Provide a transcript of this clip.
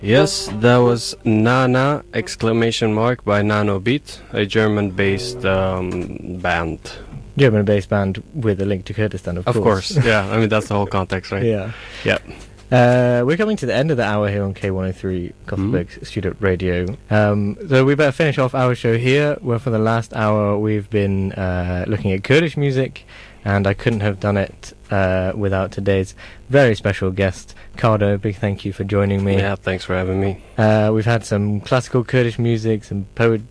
Yes, that was Nana exclamation mark by Nano Beat, a German-based band. German-based band with a link to Kurdistan, of course. Yeah. I mean, that's the whole context, right? Yeah. Yeah. We're coming to the end of the hour here on K103 Gothenburg Student Radio. So we better finish off our show here, where for the last hour we've been looking at Kurdish music, and I couldn't have done it without today's very special guest, Cardo. Big thank you for joining me. Yeah, thanks for having me. We've had some classical Kurdish music, some